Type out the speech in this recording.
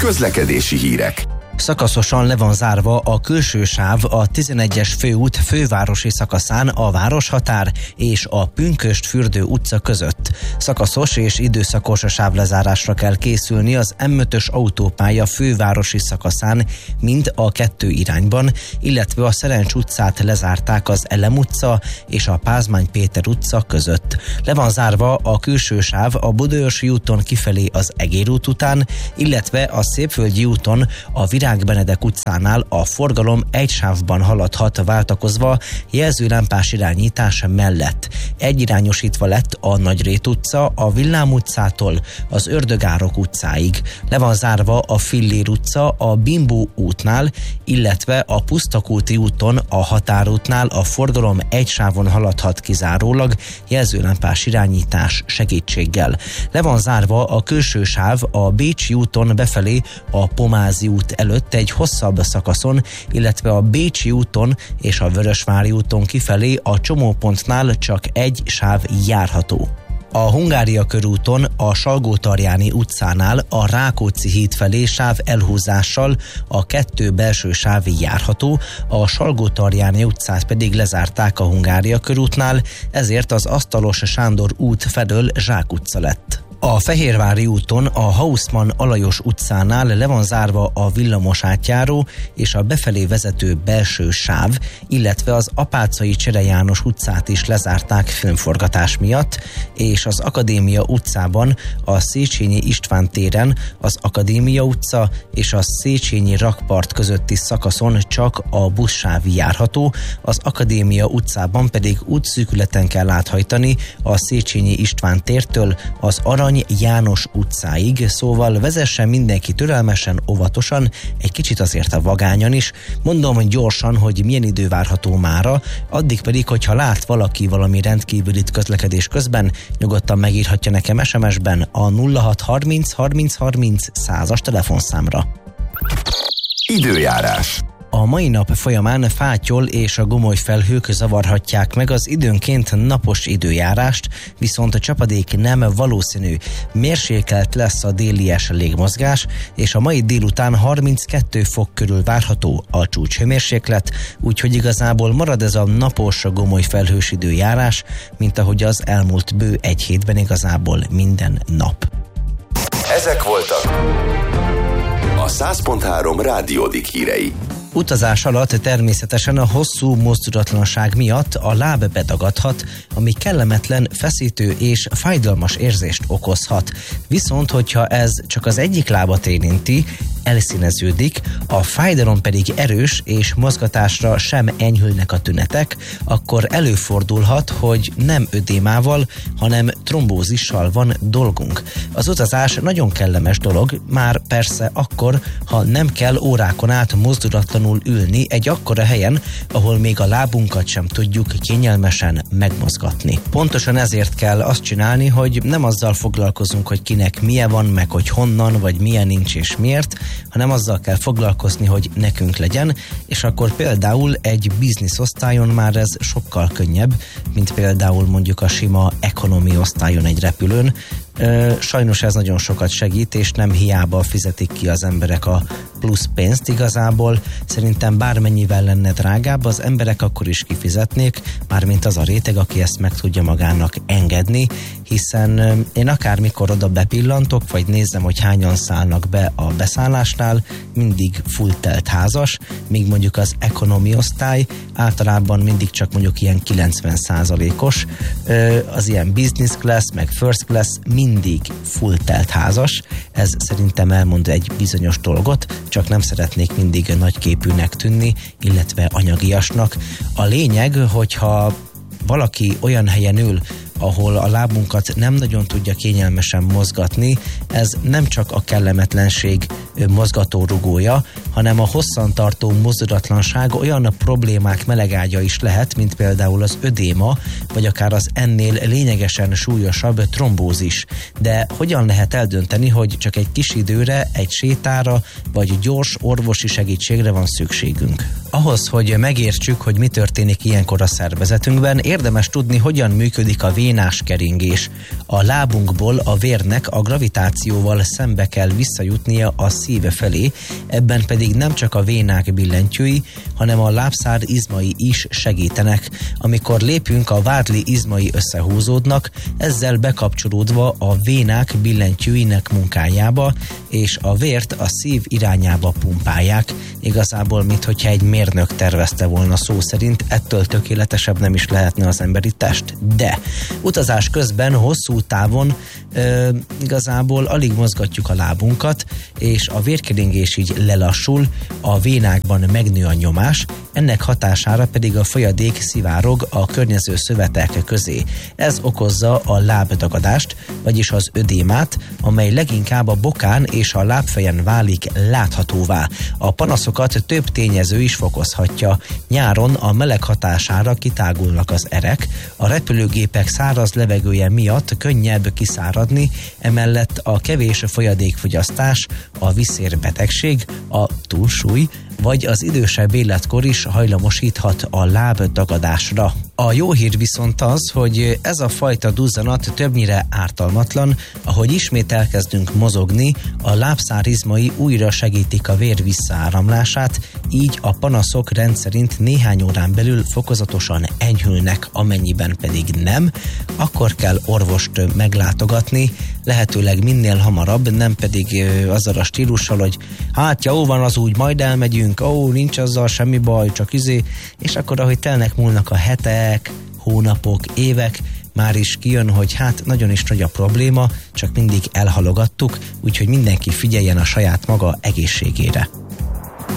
Közlekedési hírek. Szakaszosan le van zárva a külső sáv a 11-es főút fővárosi szakaszán a Városhatár és a Pünkösd-Fürdő utca között. Szakaszos és időszakos sávlezárásra kell készülni az M5-ös autópálya fővárosi szakaszán, mind a kettő irányban, illetve a Szerencs utcát lezárták az Elem utca és a Pázmány Péter utca között. Le van zárva a külső sáv a Budaörsi úton kifelé az Egér út után, illetve a Szépvölgyi úton a Virág Benedek utcánál a forgalom egy sávban haladhat váltakozva jelzőlámpás irányítás mellett. Egyirányosítva lett a Nagyrét utca a Villám utcától az Ördögárok utcáig. Le van zárva a Fillér utca a Bimbó útnál, illetve a Pusztakúti úton a Határútnál a forgalom egy sávon haladhat kizárólag jelzőlámpás irányítás segítséggel. Le van zárva a külső sáv a Bécsi úton befelé a Pomázi út előtt egy hosszabb szakaszon, illetve a Bécsi úton és a Vörösvári úton kifelé a csomópontnál csak egy sáv járható. A Hungária körúton a Salgótarjáni utcánál a Rákóczi híd felé sáv elhúzással a 2 belső sáv járható, a Salgótarjáni utcát pedig lezárták a Hungária körútnál, ezért az Asztalos Sándor út felől Zsák utca lett. A Fehérvári úton a Hausmann Alajos utcánál le van zárva a villamos átjáró és a befelé vezető belső sáv, illetve az Apáczai Csere János utcát is lezárták filmforgatás miatt, és az Akadémia utcában a Széchenyi István téren az Akadémia utca és a Széchenyi rakpart közötti szakaszon csak a buszsáv járható, az Akadémia utcában pedig útszűkületen kell áthajtani a Széchenyi István tértől az Arany János utcáig, szóval vezessen mindenki türelmesen, óvatosan, egy kicsit azért a vagányan is. Mondom gyorsan, hogy milyen idő várható mára, addig pedig, hogyha lát valaki valami rendkívülit közlekedés közben, nyugodtan megírhatja nekem SMS-ben a 0630 30 30 100-as telefonszámra. Időjárás. A mai nap folyamán fátyol és a gomoly felhők zavarhatják meg az időnként napos időjárást, viszont a csapadék nem valószínű. Mérsékelt lesz a délies légmozgás, és a mai délután 32 fok körül várható a csúcshőmérséklet, úgyhogy igazából marad ez a napos, gomoly felhős időjárás, mint ahogy az elmúlt bő egy hétben igazából minden nap. Ezek voltak a 100.3 Rádiódik hírei. Utazás alatt természetesen a hosszú mozdulatlanság miatt a láb bedagadhat, ami kellemetlen, feszítő és fájdalmas érzést okozhat. Viszont, hogyha ez csak az egyik lábat érinti, elszíneződik, a fájdalom pedig erős és mozgatásra sem enyhülnek a tünetek, akkor előfordulhat, hogy nem ödémával, hanem trombózissal van dolgunk. Az utazás nagyon kellemes dolog, már persze akkor, ha nem kell órákon át mozdulatlanul ülni egy akkora helyen, ahol még a lábunkat sem tudjuk kényelmesen megmozgatni. Pontosan ezért kell azt csinálni, hogy nem azzal foglalkozunk, hogy kinek milyen van, meg hogy honnan, vagy milyen nincs és miért, hanem azzal kell foglalkozni, hogy nekünk legyen, és akkor például egy business osztályon már ez sokkal könnyebb, mint például mondjuk a sima economy osztályon egy repülőn. Sajnos ez nagyon sokat segít, és nem hiába fizetik ki az emberek a plusz pénzt igazából. Szerintem bármennyivel lenne drágább, az emberek akkor is kifizetnék, mármint az a réteg, aki ezt meg tudja magának engedni, hiszen én akármikor oda bepillantok, vagy nézem, hogy hányan szállnak be a beszállásnál, mindig full telt házas, míg mondjuk az economy osztály általában mindig csak mondjuk ilyen 90%-os, az ilyen business class, meg first class mindig full telt házas. Ez szerintem elmond egy bizonyos dolgot, csak nem szeretnék mindig nagyképűnek tűnni, illetve anyagiasnak. A lényeg, hogyha valaki olyan helyen ül, ahol a lábunkat nem nagyon tudja kényelmesen mozgatni, ez nem csak a kellemetlenség mozgatórugója, hanem a hosszantartó mozdulatlanság olyan problémák melegágya is lehet, mint például az ödéma, vagy akár az ennél lényegesen súlyosabb trombózis. De hogyan lehet eldönteni, hogy csak egy kis időre, egy sétára, vagy gyors orvosi segítségre van szükségünk? Ahhoz, hogy megértsük, hogy mi történik ilyenkor a szervezetünkben, érdemes tudni, hogyan működik a vénás keringés. A lábunkból a vérnek a gravitációval szembe kell visszajutnia a szíve felé, ebben pedig nem csak a vénák billentyűi, hanem a lábszár izmai is segítenek. Amikor lépünk, a vádli izmai összehúzódnak, ezzel bekapcsolódva a vénák billentyűinek munkájába, és a vért a szív irányába pumpálják. Igazából, minthogyha egy mérnök tervezte volna szó szerint, ettől tökéletesebb nem is lehetne az emberi test. De utazás közben hosszú távon igazából alig mozgatjuk a lábunkat, és a vérkeringés így lelassul, a vénákban megnő a nyomás, ennek hatására pedig a folyadék szivárog a környező szövetek közé. Ez okozza a lábdagadást, vagyis az ödémát, amely leginkább a bokán és a lábfejen válik láthatóvá. A panaszokat több tényező is fokozhatja. Nyáron a meleg hatására kitágulnak az erek, a repülőgépek száraz levegője miatt könnyebb kiszáradni, emellett a kevés folyadékfogyasztás, a viszérbetegség, a túlsúly, vagy az idősebb életkor is hajlamosíthat a lábdagadásra. A jó hír viszont az, hogy ez a fajta duzzanat többnyire ártalmatlan, ahogy ismét elkezdünk mozogni, a lábszárizmai újra segítik a vér visszaáramlását, így a panaszok rendszerint néhány órán belül fokozatosan enyhülnek, amennyiben pedig nem, akkor kell orvost meglátogatni, lehetőleg minél hamarabb, nem pedig azzal a stílussal, hogy hát jó van, az úgy, majd elmegyünk, nincs azzal semmi baj, csak és akkor ahogy telnek múlnak a hetek, hónapok, évek, már is kijön, hogy hát nagyon is nagy a probléma, csak mindig elhalogattuk, úgyhogy mindenki figyeljen a saját maga egészségére.